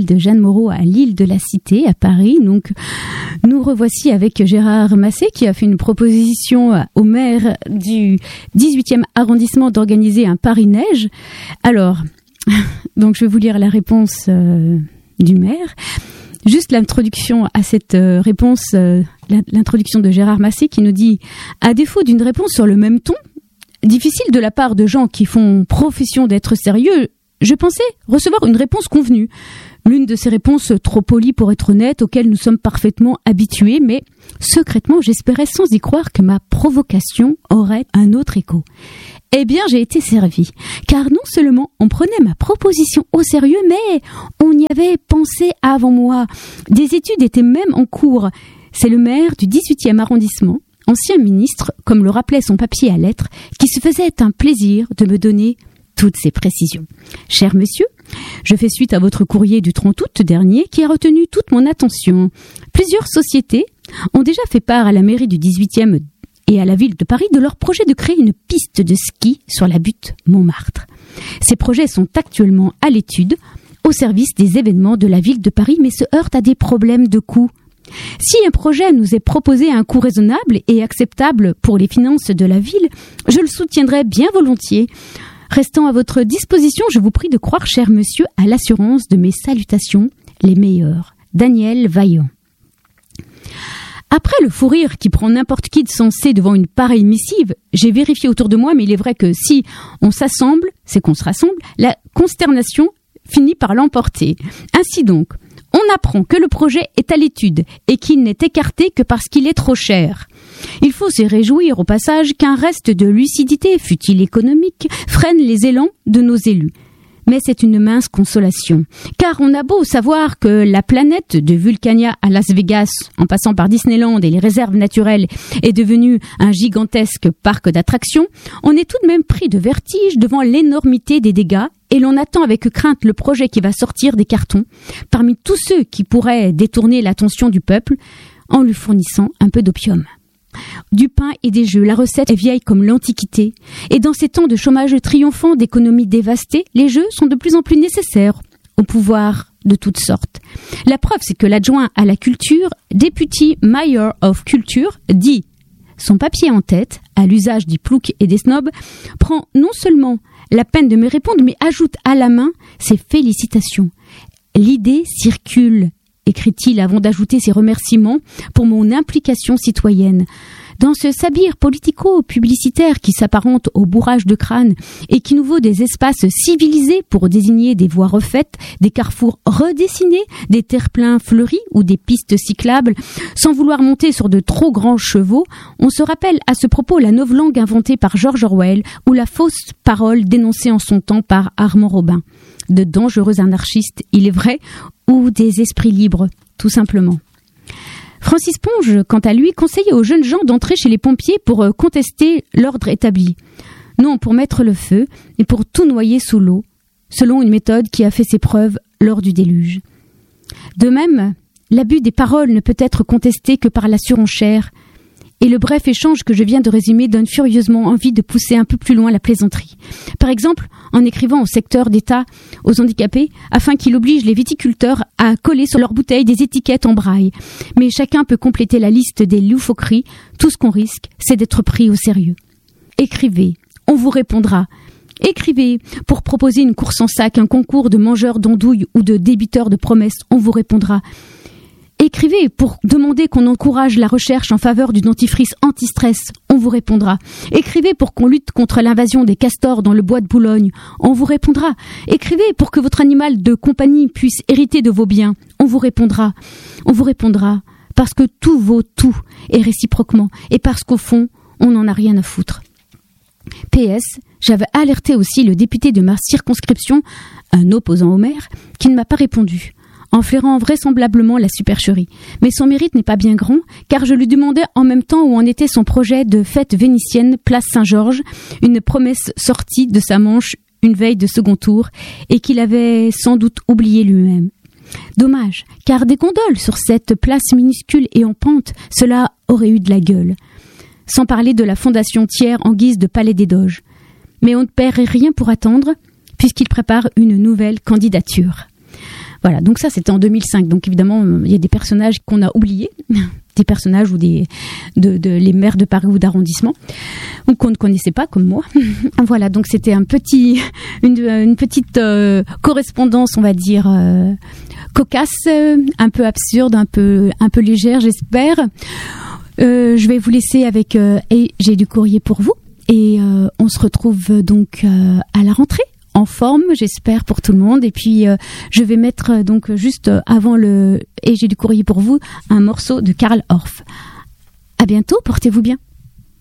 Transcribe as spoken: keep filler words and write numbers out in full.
ville de Jeanne Moreau à l'île de la Cité, à Paris. Donc, nous revoici avec Gérard Massé qui a fait une proposition au maire du dix-huitième arrondissement d'organiser un Paris-Neige. Alors, donc je vais vous lire la réponse euh, du maire. Juste l'introduction à cette euh, réponse, euh, l'introduction de Gérard Massé qui nous dit « À défaut d'une réponse sur le même ton, difficile de la part de gens qui font profession d'être sérieux, je pensais recevoir une réponse convenue. L'une de ces réponses trop polies pour être honnête, auxquelles nous sommes parfaitement habitués, mais secrètement, j'espérais sans y croire que ma provocation aurait un autre écho. Eh bien, j'ai été servi, car non seulement on prenait ma proposition au sérieux, mais on y avait pensé avant moi. Des études étaient même en cours. C'est le maire du dix-huitième arrondissement, ancien ministre, comme le rappelait son papier à lettres, qui se faisait un plaisir de me donner toutes ces précisions. Cher monsieur, je fais suite à votre courrier du trente août dernier qui a retenu toute mon attention. Plusieurs sociétés ont déjà fait part à la mairie du dix-huitième et à la ville de Paris de leur projet de créer une piste de ski sur la butte Montmartre. Ces projets sont actuellement à l'étude au service des événements de la ville de Paris, mais se heurtent à des problèmes de coût. Si un projet nous est proposé à un coût raisonnable et acceptable pour les finances de la ville, je le soutiendrai bien volontiers. Restant à votre disposition, je vous prie de croire, cher monsieur, à l'assurance de mes salutations, les meilleures. Daniel Vaillant. Après le fou rire qui prend n'importe qui de sensé devant une pareille missive, j'ai vérifié autour de moi, mais il est vrai que si on s'assemble, c'est qu'on se rassemble, la consternation finit par l'emporter. Ainsi donc, on apprend que le projet est à l'étude et qu'il n'est écarté que parce qu'il est trop cher. Il faut se réjouir au passage qu'un reste de lucidité, fût-il économique, freine les élans de nos élus. Mais c'est une mince consolation, car on a beau savoir que la planète de Vulcania à Las Vegas, en passant par Disneyland et les réserves naturelles, est devenue un gigantesque parc d'attractions, on est tout de même pris de vertige devant l'énormité des dégâts et l'on attend avec crainte le projet qui va sortir des cartons, parmi tous ceux qui pourraient détourner l'attention du peuple en lui fournissant un peu d'opium. Du pain et des jeux, la recette est vieille comme l'Antiquité. Et dans ces temps de chômage triomphant, d'économie dévastée, les jeux sont de plus en plus nécessaires au pouvoir de toutes sortes. La preuve, c'est que l'adjoint à la culture, Deputy Mayor of Culture, dit, son papier en tête, à l'usage des ploucs et des snobs, prend non seulement la peine de me répondre, mais ajoute à la main ses félicitations. L'idée circule, écrit-il avant d'ajouter ses remerciements pour mon implication citoyenne. Dans ce sabir politico-publicitaire qui s'apparente au bourrage de crâne et qui nous vaut des espaces civilisés pour désigner des voies refaites, des carrefours redessinés, des terre-pleins fleuris ou des pistes cyclables, sans vouloir monter sur de trop grands chevaux, on se rappelle à ce propos la novlangue inventée par George Orwell ou la fausse parole dénoncée en son temps par Armand Robin. De dangereux anarchistes, il est vrai, ou des esprits libres, tout simplement. Francis Ponge, quant à lui, conseillait aux jeunes gens d'entrer chez les pompiers pour contester l'ordre établi. Non pour mettre le feu, mais pour tout noyer sous l'eau, selon une méthode qui a fait ses preuves lors du déluge. De même, l'abus des paroles ne peut être contesté que par la surenchère, et le bref échange que je viens de résumer donne furieusement envie de pousser un peu plus loin la plaisanterie. Par exemple, en écrivant au secteur d'État aux handicapés, afin qu'il oblige les viticulteurs à coller sur leurs bouteilles des étiquettes en braille. Mais chacun peut compléter la liste des loufoqueries. Tout ce qu'on risque, c'est d'être pris au sérieux. Écrivez, on vous répondra. Écrivez pour proposer une course en sac, un concours de mangeurs d'andouilles ou de débiteurs de promesses, on vous répondra. Écrivez pour demander qu'on encourage la recherche en faveur du dentifrice anti-stress, on vous répondra. Écrivez pour qu'on lutte contre l'invasion des castors dans le bois de Boulogne, on vous répondra. Écrivez pour que votre animal de compagnie puisse hériter de vos biens, on vous répondra. On vous répondra parce que tout vaut tout, et réciproquement, et parce qu'au fond, on n'en a rien à foutre. P S, j'avais alerté aussi le député de ma circonscription, un opposant au maire, qui ne m'a pas répondu, en flairant vraisemblablement la supercherie. Mais son mérite n'est pas bien grand, car je lui demandais en même temps où en était son projet de fête vénitienne place Saint-Georges, une promesse sortie de sa manche une veille de second tour, et qu'il avait sans doute oublié lui-même. Dommage, car des gondoles sur cette place minuscule et en pente, cela aurait eu de la gueule. Sans parler de la fondation Thiers en guise de palais des Doges. Mais on ne perd rien pour attendre, puisqu'il prépare une nouvelle candidature. Voilà, donc ça c'était en deux mille cinq. Donc évidemment, il y a des personnages qu'on a oubliés, des personnages ou des de, de les maires de Paris ou d'arrondissement, ou qu'on ne connaissait pas comme moi. Voilà, donc c'était un petit, une, une petite euh, correspondance, on va dire euh, cocasse, euh, un peu absurde, un peu un peu légère, j'espère. Euh, je vais vous laisser avec euh, et j'ai du courrier pour vous et euh, on se retrouve donc euh, à la rentrée en forme, j'espère, pour tout le monde. Et puis euh, je vais mettre euh, donc juste euh, avant le et j'ai du courrier pour vous un morceau de Karl Orff. À bientôt, portez-vous bien.